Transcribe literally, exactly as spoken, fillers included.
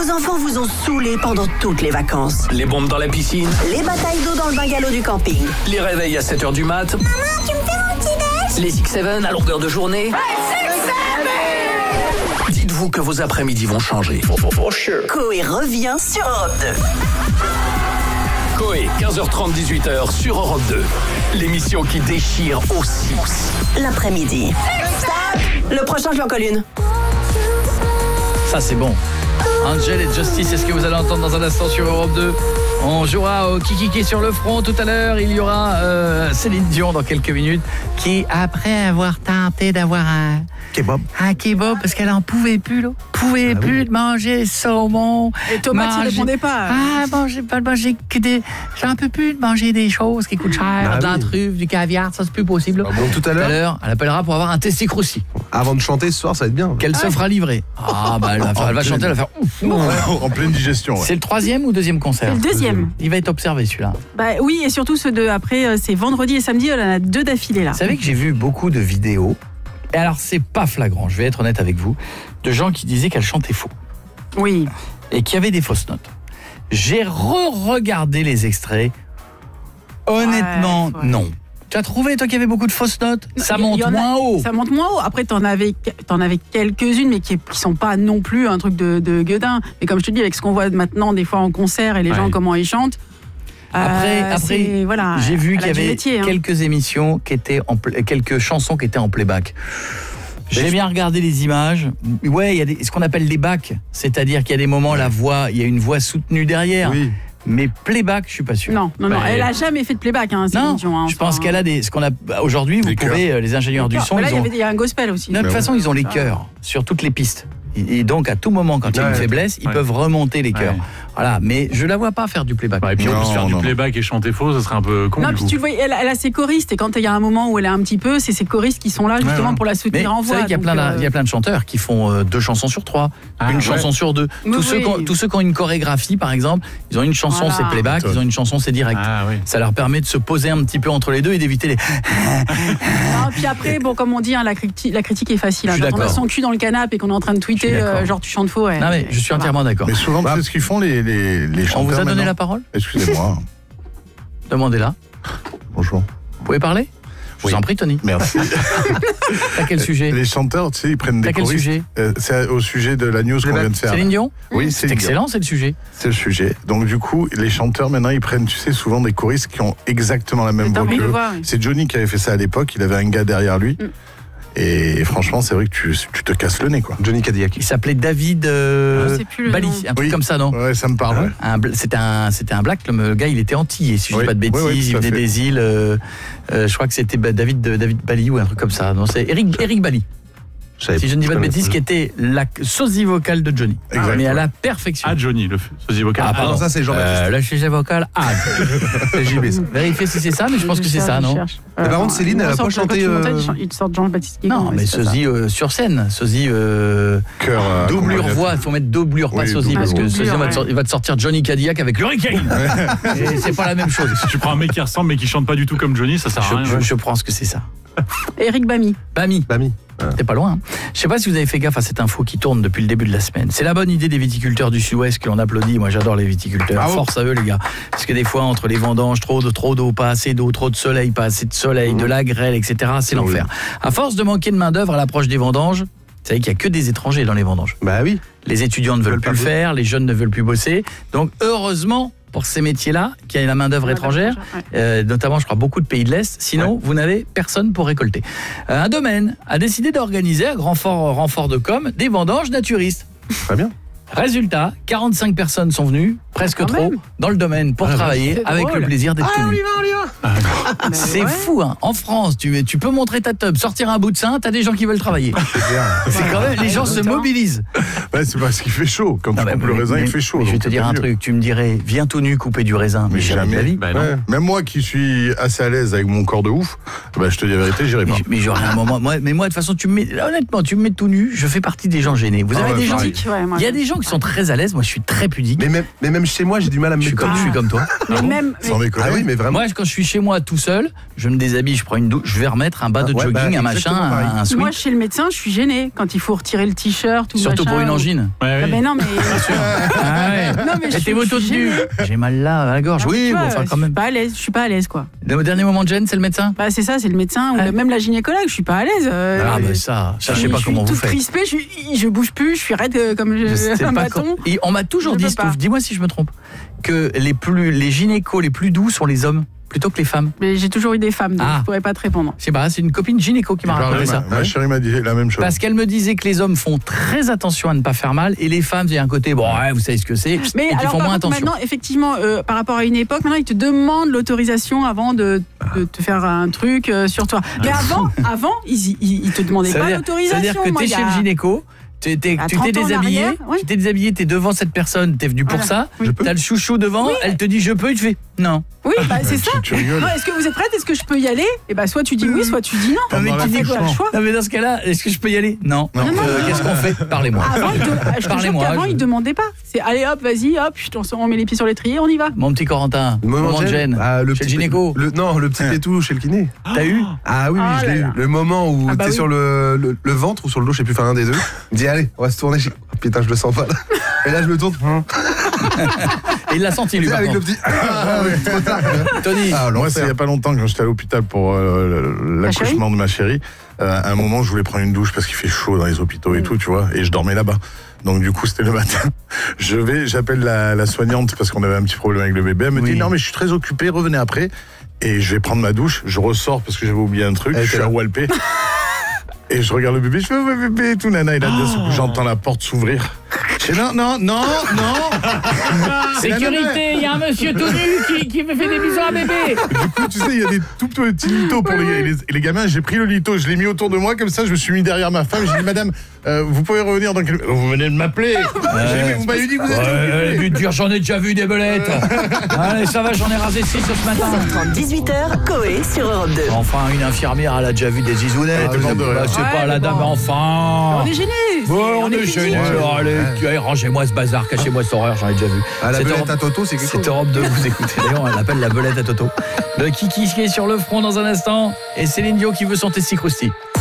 Vos enfants vous ont saoulé pendant toutes les vacances. Les bombes dans la piscine. Les batailles d'eau dans le bungalow du camping. Les réveils à sept heures du mat. Maman, tu me fais mon petit déj? Les X sept à longueur de journée. Hey, six, seven! Dites-vous que vos après-midi vont changer. For, for, for sure. Coé revient sur Europe deux. Coé, quinze heures trente, dix-huit heures sur Europe deux. L'émission qui déchire aussi. L'après-midi. Stop! Le prochain, je lui en colle une. Ça, c'est bon. Angel et Justice, c'est ce que vous allez entendre dans un instant sur Europe deux. On jouera au Kikiki sur le front tout à l'heure. Il y aura euh, Céline Dion dans quelques minutes qui, après avoir tenté d'avoir un kebab, un kebab parce qu'elle en pouvait plus, là. Pouvait ah, plus oui. de manger saumon. Et Thomas, tu répondais pas. Ah, manger, pas de manger que des. J'en peux plus de manger des choses qui coûtent cher, ah, de la oui. truffe, du caviar, ça c'est plus possible. Ah, bon, tout à l'heure, tout à l'heure, elle appellera pour avoir un testicroussi. Avant de chanter ce soir, ça va être bien. Qu'elle ah, se fera livrer. Ah bah elle va, faire, elle va chanter, elle va faire ouf. En pleine digestion. Ouais. C'est le troisième ou deuxième concert? C'est le deuxième. Il va être observé celui-là. Bah oui, et surtout ceux de après, c'est vendredi et samedi, elle en a deux d'affilée là. Vous savez que j'ai vu beaucoup de vidéos. Et alors c'est pas flagrant, je vais être honnête avec vous, de gens qui disaient qu'elle chantait faux. Oui. Et qui avaient des fausses notes. J'ai re-regardé les extraits. Honnêtement, ouais, ouais. non. Tu as trouvé, toi, qu'il y avait beaucoup de fausses notes? Ça monte moins a, haut. Ça monte moins haut. Après, t'en avais, t'en avais quelques-unes, mais qui ne sont pas non plus un truc de, de gueudin. Mais comme je te dis, avec ce qu'on voit maintenant, des fois en concert, et les ouais. gens, comment ils chantent. Après, euh, après voilà, j'ai vu qu'il y avait métier, hein. quelques émissions, qui étaient en, quelques chansons qui étaient en playback. J'ai bien regardé les images. Ouais, il y a des, ce qu'on appelle les backs. C'est-à-dire qu'il y a des moments, la voix, il y a une voix soutenue derrière. Oui. Mais playback, je suis pas sûr. Non, non, non, elle a jamais fait de playback. Hein, non, Dion, hein, je pense qu'elle a des, ce qu'on a aujourd'hui. Vous pouvez, chœurs. Les ingénieurs les du son, là, ils ont. Il y a un gospel aussi. De toute façon, ils ont les chœurs sur toutes les pistes. Et donc, à tout moment, quand il y a une faiblesse, ils ouais. peuvent remonter les chœurs. Ouais. Voilà, mais je la vois pas faire du playback. Bah, et puis non, en plus, faire non. du playback et chanter faux, ça serait un peu con. Non, du puis coup. tu le vois, elle, elle a ses choristes, et quand il y a un moment où elle est un petit peu, c'est ses choristes qui sont là justement ouais, ouais. pour la soutenir mais en voix. Vous savez qu'il y a, plein euh... de, il y a plein de chanteurs qui font euh, deux chansons sur trois, ah, une ouais. chanson sur deux. Tous, oui. ceux qui ont, tous ceux qui ont une chorégraphie, par exemple, ils ont une chanson, voilà. c'est playback, ils ont une chanson, c'est direct. Ah, oui. Ça leur permet de se poser un petit peu entre les deux et d'éviter les. Non, puis après, bon, comme on dit, hein, la, criti- la critique est facile. Hein. Quand on a son cul dans le canapé et qu'on est en train de tweeter, euh, genre tu chantes faux. Ouais. Non, mais je suis entièrement d'accord. Mais souvent, c'est ce qu'ils font les, les, les chanteurs. On vous a donné maintenant. la parole? Excusez-moi. Demandez-la. Bonjour. Vous pouvez parler? Je vous oui. en prie, Tony. Merci. T'as quel sujet? Les chanteurs, tu sais, ils prennent des T'as quel choristes. sujet euh, C'est au sujet de la news qu'on vient de faire. Céline Dion? Oui, c'est excellent, c'est le sujet. C'est le sujet. Donc du coup, les chanteurs, maintenant, ils prennent, tu sais, souvent des choristes qui ont exactement la même voix qu'eux. Oui. C'est Johnny qui avait fait ça à l'époque. Il avait un gars derrière lui. Mm. Et franchement, c'est vrai que tu, tu te casses le nez, quoi. Johnny Cadillac. Il s'appelait David euh, Bali, un truc oui. comme ça, non? Ouais, ça me parle. Un, c'était un, c'était un black. Le gars, il était antillais, si je ne oui. dis pas de bêtises. Oui, oui, il venait des îles. Euh, euh, je crois que c'était David, David Bali ou un truc comme ça. Non, c'est Eric, Eric Bali. Si je ne dis pas de bêtises, qui était la sosie vocale de Johnny. Exactement. Mais à la perfection. Ah, Johnny, le sosie vocal. Ah, pardon, ça c'est Jean-Baptiste. Euh, le sosie vocal, ah. C'est J B. Vérifiez si c'est ça, mais je pense que c'est ça, non? Mais par contre, Céline, elle n'a pas chanté. Il sort Jean-Baptiste. Non, mais sosie sur scène. Sosie. Doublure voix. Il faut mettre doublure, pas sosie, parce que sosie va te sortir Johnny Cadillac avec l'Hurricane. C'est pas la même chose. Si tu prends un mec qui ressemble, mais qui chante pas du tout comme Johnny, ça sert à rien. Je pense que c'est ça. Eric Bami. Bami. Bami. T'es pas loin. Hein. Je sais pas si vous avez fait gaffe à cette info qui tourne depuis le début de la semaine. C'est la bonne idée des viticulteurs du Sud-Ouest que l'on applaudit. Moi, j'adore les viticulteurs. Bravo. Force à eux, les gars. Parce que des fois, entre les vendanges, trop de trop d'eau, pas assez d'eau, trop de soleil, pas assez de soleil, mmh. de la grêle, et cetera. C'est mmh. l'enfer. À force de manquer de main d'œuvre à l'approche des vendanges, vous savez qu'il y a que des étrangers dans les vendanges. Bah oui. Les étudiants ne veulent plus le faire, les jeunes ne veulent plus bosser. Donc, heureusement, pour ces métiers-là, qui a la main-d'œuvre étrangère, ouais. euh, notamment, je crois, beaucoup de pays de l'Est. Sinon, ouais. vous n'avez personne pour récolter. Euh, un domaine a décidé d'organiser, à grand fort, renfort de com, des vendanges naturistes. Très bien. Résultat, quarante-cinq personnes sont venues, presque Quand trop, même. dans le domaine pour ah, travailler avec le plaisir d'être ah, tenu. On y va, on y va. Ah, c'est ouais. fou, hein. En France, tu, tu peux montrer ta tub, sortir un bout de sein, t'as des gens qui veulent travailler. C'est quand même, les gens se mobilisent. Ouais, c'est parce qu'il fait chaud. Quand non, tu coupes le raisin, mais, il fait chaud. Je vais te dire un mieux. truc, tu me dirais, viens tout nu couper du raisin, mais, mais jamais de la vie. Bah, ouais. Même moi qui suis assez à l'aise avec mon corps de ouf, bah, je te dis la vérité, j'irai pas. Mais, mais j'aurais un moment, moi, mais moi de toute façon, tu me mets, honnêtement, tu me mets tout nu, je fais partie des gens gênés. Vous ah, avez ouais, des gens, il ouais, y a des gens qui sont très à l'aise, moi je suis très pudique. Mais même, mais même chez moi, j'ai du mal à me mettre. Je suis comme, je suis comme toi. Mais même, sans déconner. Ah oui, mais vraiment. Moi, quand je suis chez moi tout seul, je me déshabille, je prends une douche, je vais remettre un bas de ouais, jogging, bah, un machin, un, un sweat. Moi, chez le médecin, je suis gênée quand il faut retirer le t-shirt ou surtout machin, pour une ou... angine. Ouais, Ah oui. ben non, mais. Ah ouais. Non, mais je Et suis- t'es moto je suis tenue. gênée. J'ai mal là à la gorge. Ah, Oui, tu bon, vois, enfin je quand suis même. pas à l'aise. Je suis pas à l'aise, quoi. Le dernier moment de gêne, c'est le médecin. Bah c'est ça, c'est le médecin ou Ah. même la gynécologue. Je suis pas à l'aise. euh, Ah bah ça, ça je sais suis- pas je comment suis vous toute faites. crispée, je, suis- je bouge plus, je suis raide euh, comme je, Je sais un pas bâton. quand- Et on m'a toujours Je dit, peux Stouff, pas. dis-moi si je me trompe, que les plus les gynécos les plus doux sont les hommes plutôt que les femmes. Mais j'ai toujours eu des femmes, donc Ah. je pourrais pas te répondre. Je sais pas, c'est une copine gynéco qui m'a raconté ça. Ma, ma chérie m'a dit la même chose. Parce qu'elle me disait que les hommes font très attention à ne pas faire mal et les femmes, il y a un côté, bon, ouais, vous savez ce que c'est, Mais et qui alors, font par moins contre, attention. maintenant, effectivement, euh, par rapport à une époque, maintenant, ils te demandent l'autorisation avant de, de te faire un truc euh, sur toi. Mais avant, avant, ils, ils, ils te demandaient Ça veut pas dire- l'autorisation. C'est-à-dire que Moi, t'es il y chez a- le gynéco, t'es- t'es- À tu trente t'es ans en déshabillé, arrière, oui. tu t'es déshabillé, t'es devant cette personne, t'es venu pour Voilà. ça, Oui. t'as le chouchou devant, elle te dit je peux, il te fait non. Oui, bah, c'est ça. Tu, tu rigoles. Non, est-ce que vous êtes prête? Est-ce que je peux y aller? Et bah, soit tu dis oui, soit tu dis non. Pendant mais la tu dis Après, quoi t'as le choix. Non mais dans ce cas-là, est-ce que je peux y aller? Non. Non. Euh, Non, non, Qu'est-ce qu'on fait? Parlez-moi. Avant, ils te, je te jure Parlez-moi, qu'avant, je- ils demandaient pas. C'est allez hop, vas-y, hop, je t'en- on met les pieds sur l'étrier, on y va. Mon petit Corentin, moment de gêne. Ah, le Chez le petit gynéco. le, non, le petit pétou chez le kiné. T'as eu? Ah oui, oui, Ah je là l'ai eu. là. Le moment où Ah bah t'es oui. sur le, le, le ventre ou sur le dos, je sais plus, enfin un des deux. Il me dit allez, on va se tourner. Je dis, oh, putain, je le sens pas là. Et là, je me tourne. Hum. Et il l'a senti lui. Tu sais, par avec le contre. petit. Ah, ouais, trop tard. Tony. Ah, Moi, c'est il n'y a l'enfer. pas longtemps, quand j'étais à l'hôpital pour euh, l'accouchement de ma chérie, euh, à un moment, je voulais prendre une douche parce qu'il fait chaud dans les hôpitaux et tout, tu vois, et je dormais là-bas. Donc du coup, c'était le matin. Je vais, j'appelle la, la soignante parce qu'on avait un petit problème avec le bébé. Elle me Oui. dit non, mais je suis très occupé, revenez après. Et je vais prendre ma douche. Je ressors parce que j'avais oublié un truc. Elle Je suis était à là. Walpé. Et je regarde le bébé, je fais oh, bébé et tout, nana. Et là, d'un seul coup, j'entends la porte s'ouvrir. Je fais non, non, non, non. Sécurité, il y a un monsieur tout nu qui, qui me fait des bisous à bébé. Du coup, tu sais, il y a des tout petits litos pour les, et les, et les gamins. J'ai pris le lito, je l'ai mis autour de moi, comme ça, je me suis mis derrière ma femme. J'ai dit, madame, euh, vous pouvez revenir dans quelques... Vous venez de m'appeler. J'ai dit, mais vous m'avez dit que vous êtes Ouais, occupé. but dur, j'en ai déjà vu des belettes. Allez, ça va, j'en ai rasé six ce matin. treize heures trente, dix-huit heures, Coé sur Europe deux. Enfin, une infirmière, elle a déjà vu des zizounettes. Ah, demande de rien. Bah, c'est Ouais, pas la mais dame, bon. enfin. On est gênés. Bon, on est pudiques. gênés. Allez, allez, rangez-moi ce bazar, cachez-moi cette horreur, j'en ai déjà vu. Ah, la Cette belette Europe- à Toto, c'est quelque C'est chose. Europe deux, vous écoutez. D'ailleurs, on l'appelle la belette à Toto. Le Kiki qui est sur le front dans un instant. Et Céline Dion qui veut son testicrousti.